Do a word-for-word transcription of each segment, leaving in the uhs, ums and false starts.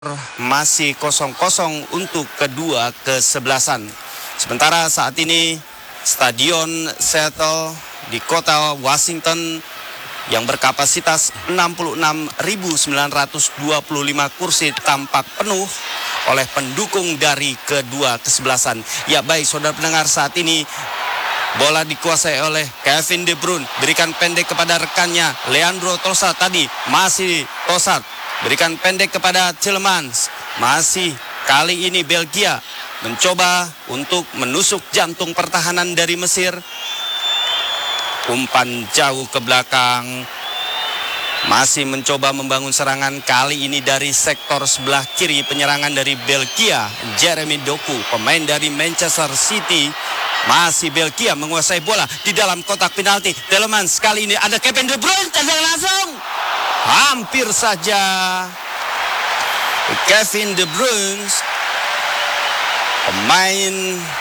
masih kosong kosong untuk kedua kesebelasan. Sementara saat ini Stadion Seattle di kota Washington yang berkapasitas enam puluh enam ribu sembilan ratus dua puluh lima kursi tampak penuh oleh pendukung dari kedua kesebelasan. Ya baik saudara pendengar, saat ini bola dikuasai oleh Kevin De Bruyne, berikan pendek kepada rekannya Leandro Trossard, tadi masih Trossard, berikan pendek kepada Tielemans, masih kali ini Belgia mencoba untuk menusuk jantung pertahanan dari Mesir. Umpan jauh ke belakang, masih mencoba membangun serangan, kali ini dari sektor sebelah kiri penyerangan dari Belgia, Jeremy Doku, pemain dari Manchester City. Masih Belgia menguasai bola di dalam kotak penalti. Tielemans, kali ini ada Kevin De Bruyne, tendang langsung. Hampir saja Kevin De Bruyne, pemain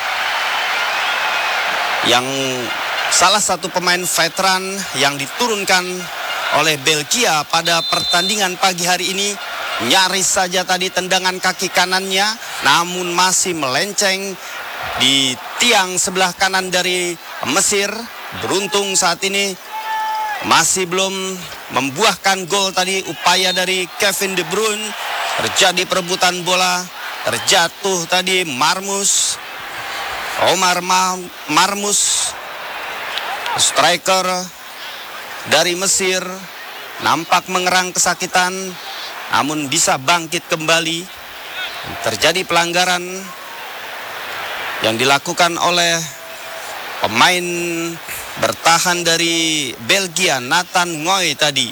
yang salah satu pemain veteran yang diturunkan oleh Belgia pada pertandingan pagi hari ini, nyaris saja tadi tendangan kaki kanannya, namun masih melenceng di tiang sebelah kanan dari Mesir. Beruntung saat ini masih belum membuahkan gol tadi upaya dari Kevin De Bruyne. Terjadi perebutan bola, terjatuh tadi Marmus, Omar Marmus, striker dari Mesir, nampak mengerang kesakitan namun bisa bangkit kembali. Terjadi pelanggaran yang dilakukan oleh pemain bertahan dari Belgia, Nathan Ngoy tadi.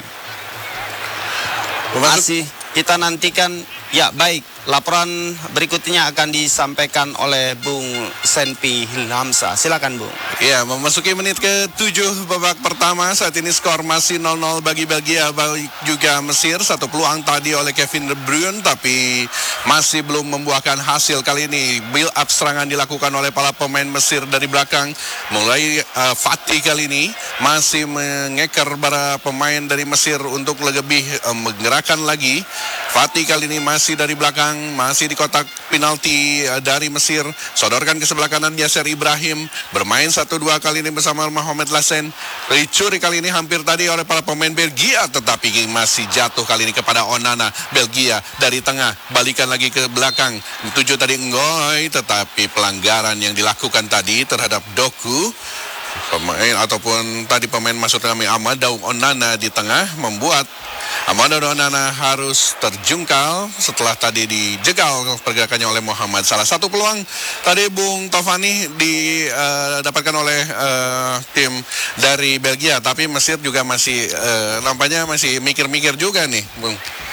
Masih kita nantikan. Ya baik, laporan berikutnya akan disampaikan oleh Bung Senpi Hilhamsa. Silakan Bung. Ya, memasuki menit ke tujuh babak pertama. Saat ini skor masih nol nol bagi Belgia, baik juga Mesir. Satu peluang tadi oleh Kevin De Bruyne, tapi masih belum membuahkan hasil. Kali ini build up serangan dilakukan oleh para pemain Mesir dari belakang. Mulai uh, Fatih kali ini masih mengeker para pemain dari Mesir untuk lebih uh, menggerakkan lagi. Fatih kali ini masih dari belakang, masih di kotak penalti uh, dari Mesir. Sodorkan ke sebelah kanan Yasser Ibrahim, bermain satu dua kali ini bersama Mohamed Lassen. Dicuri kali ini hampir tadi oleh para pemain Belgia, tetapi masih jatuh kali ini kepada Onana. Belgia dari tengah, balikan lagi ke belakang. Tujuh tadi Ngoy, tetapi pelanggaran yang dilakukan tadi terhadap Doku, pemain ataupun tadi pemain maksud kami Amadou Onana di tengah, membuat Amadou Onana harus terjungkal setelah tadi dijegal pergerakannya oleh Muhammad. Salah satu peluang tadi Bung Tovani didapatkan uh, oleh uh, tim dari Belgia, tapi Mesir juga masih uh, nampaknya masih mikir-mikir juga nih, Bung.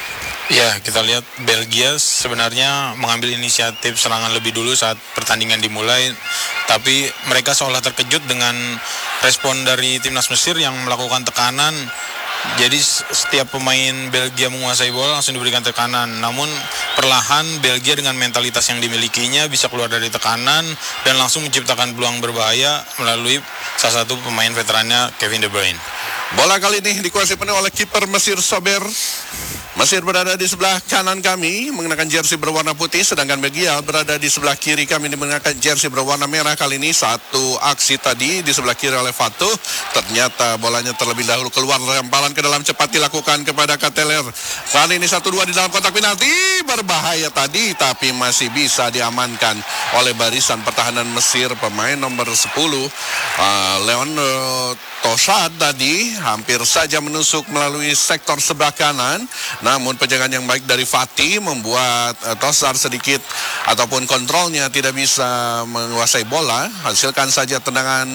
Ya, kita lihat Belgia sebenarnya mengambil inisiatif serangan lebih dulu saat pertandingan dimulai, tapi mereka seolah terkejut dengan respon dari timnas Mesir yang melakukan tekanan. Jadi setiap pemain Belgia menguasai bola langsung diberikan tekanan. Namun perlahan Belgia dengan mentalitas yang dimilikinya bisa keluar dari tekanan dan langsung menciptakan peluang berbahaya melalui salah satu pemain veterannya Kevin De Bruyne. Bola kali ini dikuasai penuh oleh kiper Mesir Sober. Mesir berada di sebelah kanan kami mengenakan jersey berwarna putih, sedangkan Belgia berada di sebelah kiri kami mengenakan jersey berwarna merah. Kali ini satu aksi tadi di sebelah kiri oleh Fatu, ternyata bolanya terlebih dahulu keluar, lemparan ke dalam cepat dilakukan kepada Kateler. Kali ini satu dua di dalam kotak penalti, berbahaya tadi tapi masih bisa diamankan oleh barisan pertahanan Mesir. Pemain nomor sepuluh uh, Leon uh, Trossard tadi hampir saja menusuk melalui sektor sebelah kanan, namun penjagaan yang baik dari Fatih membuat uh, Trossard sedikit ataupun kontrolnya tidak bisa menguasai bola. Hasilkan saja tendangan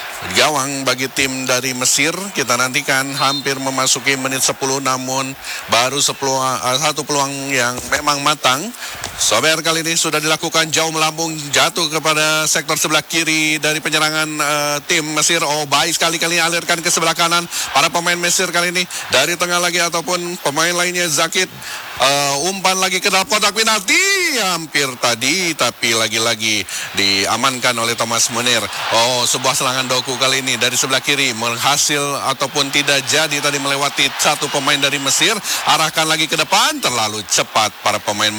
gawang bagi tim dari Mesir. Kita nantikan hampir memasuki menit sepuluh, namun baru sepuluh, uh, satu peluang yang memang matang. Sober kali ini sudah dilakukan jauh melambung, jatuh kepada sektor sebelah kiri dari penyerangan uh, tim Mesir. Oh, baik sekali kali ini alirkan ke sebelah kanan para pemain Mesir kali ini dari tengah lagi ataupun pemain lainnya. Zakit uh, umpan lagi ke dalam kotak penalti, hampir tadi tapi lagi-lagi diamankan oleh Thomas Munir. Oh, sebuah serangan Doku kali ini dari sebelah kiri menghasil ataupun tidak jadi tadi melewati satu pemain dari Mesir, arahkan lagi ke depan, terlalu cepat para pemain